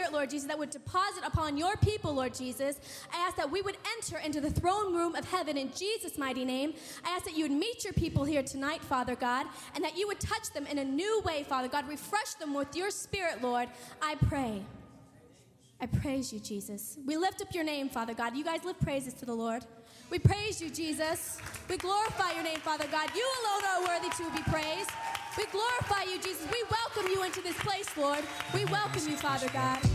Spirit, Lord Jesus, that would deposit upon your people, Lord Jesus. I ask that we would enter into the throne room of heaven in Jesus' mighty name. I ask that you would meet your people here tonight, Father God, and that you would touch them in a new way, Father God. Refresh them with your Spirit, Lord. I pray. I praise you, Jesus. We lift up your name, Father God. You guys lift praises to the Lord. We praise you, Jesus. We glorify your name, Father God. You alone are worthy to be praised. We glorify you, Jesus. We welcome you into this place, Lord. We welcome you, Father God.